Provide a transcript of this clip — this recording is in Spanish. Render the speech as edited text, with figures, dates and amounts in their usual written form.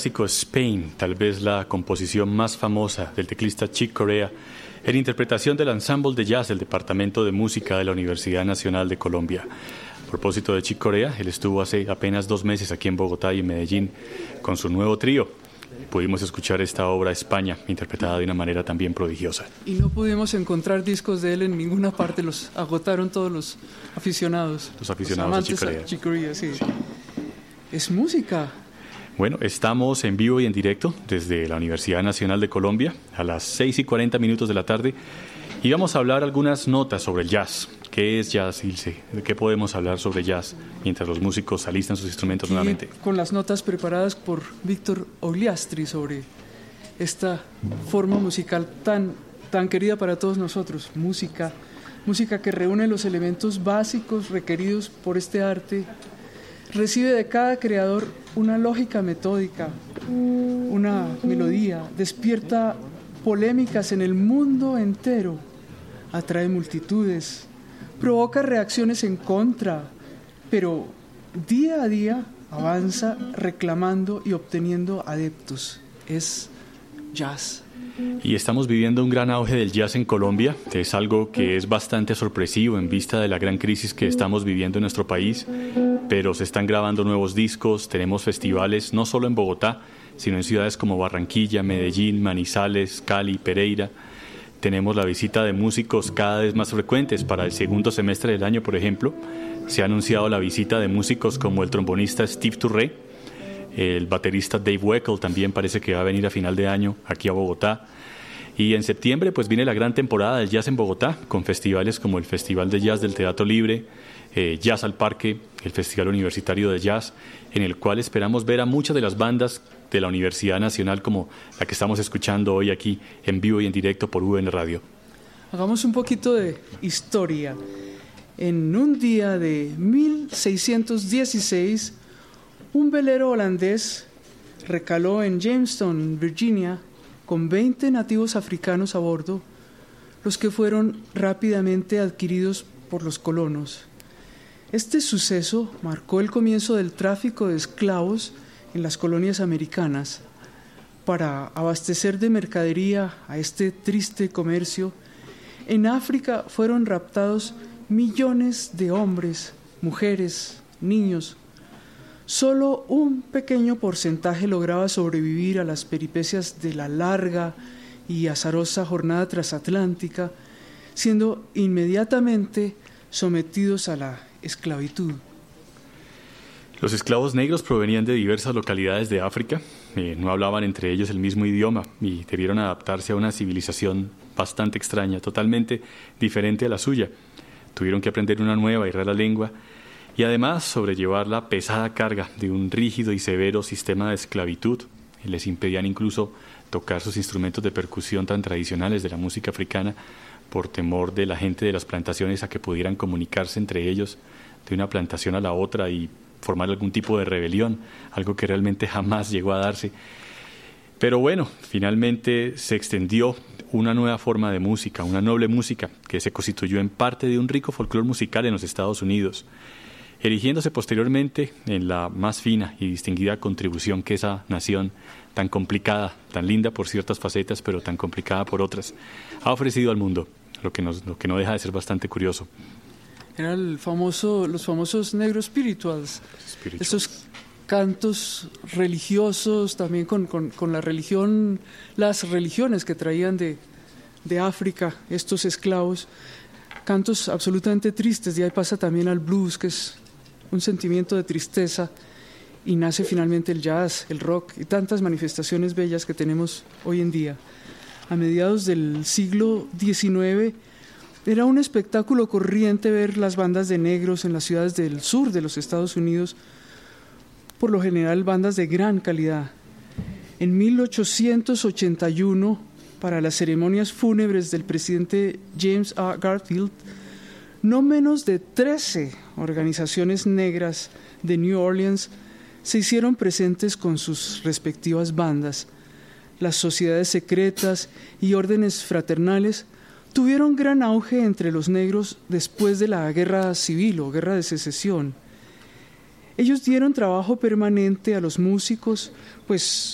clásico Spain, tal vez la composición más famosa del teclista Chick Corea, en interpretación del ensemble de jazz del Departamento de Música de la Universidad Nacional de Colombia. A propósito de Chick Corea, él estuvo hace apenas 2 meses aquí en Bogotá y en Medellín con su nuevo trío. Pudimos escuchar esta obra España, interpretada de una manera también prodigiosa. Y no pudimos encontrar discos de él en ninguna parte, los agotaron todos los aficionados. Los aficionados a Chick Corea, sí. Es música. Bueno, estamos en vivo y en directo desde la Universidad Nacional de Colombia a las 6:40 de la tarde y vamos a hablar algunas notas sobre el jazz. ¿Qué es jazz, Ilse? ¿De qué podemos hablar sobre jazz mientras los músicos alistan sus instrumentos nuevamente? Con las notas preparadas por Víctor Ogliastri sobre esta forma musical tan querida para todos nosotros. Música que reúne los elementos básicos requeridos por este arte. Recibe de cada creador una lógica metódica, una melodía, despierta polémicas en el mundo entero, atrae multitudes, provoca reacciones en contra, pero día a día avanza reclamando y obteniendo adeptos. Es jazz. Y estamos viviendo un gran auge del jazz en Colombia. Es algo que es bastante sorpresivo en vista de la gran crisis que estamos viviendo en nuestro país, pero se están grabando nuevos discos, tenemos festivales no solo en Bogotá, sino en ciudades como Barranquilla, Medellín, Manizales, Cali, Pereira. Tenemos la visita de músicos cada vez más frecuentes. Para el segundo semestre del año, por ejemplo, se ha anunciado la visita de músicos como el trombonista Steve Turré, el baterista Dave Weckl también parece que va a venir a final de año aquí a Bogotá. Y en septiembre pues viene la gran temporada del jazz en Bogotá, con festivales como el Festival de Jazz del Teatro Libre, Jazz al Parque, el Festival Universitario de Jazz, en el cual esperamos ver a muchas de las bandas de la Universidad Nacional como la que estamos escuchando hoy aquí en vivo y en directo por VN Radio. Hagamos un poquito de historia. En un día de 1616, un velero holandés recaló en Jamestown, Virginia, con 20 nativos africanos a bordo, los que fueron rápidamente adquiridos por los colonos. Este suceso marcó el comienzo del tráfico de esclavos en las colonias americanas. Para abastecer de mercadería a este triste comercio, en África fueron raptados millones de hombres, mujeres, niños. Solo un pequeño porcentaje lograba sobrevivir a las peripecias de la larga y azarosa jornada transatlántica, siendo inmediatamente sometidos a la esclavitud. Los esclavos negros provenían de diversas localidades de África, no hablaban entre ellos el mismo idioma y debieron adaptarse a una civilización bastante extraña, totalmente diferente a la suya. Tuvieron que aprender una nueva y rara lengua y además sobrellevar la pesada carga de un rígido y severo sistema de esclavitud. Les impedían incluso tocar sus instrumentos de percusión tan tradicionales de la música africana por temor de la gente de las plantaciones a que pudieran comunicarse entre ellos de una plantación a la otra y formar algún tipo de rebelión, algo que realmente jamás llegó a darse. Pero bueno, finalmente se extendió una nueva forma de música, una noble música que se constituyó en parte de un rico folclore musical en los Estados Unidos, erigiéndose posteriormente en la más fina y distinguida contribución que esa nación tan complicada, tan linda por ciertas facetas, pero tan complicada por otras, ha ofrecido al mundo, lo que no deja de ser bastante curioso. Eran los famosos negro spirituals, estos cantos religiosos también con la religión, las religiones que traían de África estos esclavos, cantos absolutamente tristes. De ahí pasa también al blues, que es un sentimiento de tristeza, y nace finalmente el jazz, el rock y tantas manifestaciones bellas que tenemos hoy en día. A mediados del siglo XIX era un espectáculo corriente ver las bandas de negros en las ciudades del sur de los Estados Unidos, por lo general bandas de gran calidad. En 1881, para las ceremonias fúnebres del presidente James A. Garfield, no menos de 13 organizaciones negras de New Orleans se hicieron presentes con sus respectivas bandas. Las sociedades secretas y órdenes fraternales tuvieron gran auge entre los negros después de la guerra civil o guerra de secesión. Ellos dieron trabajo permanente a los músicos, pues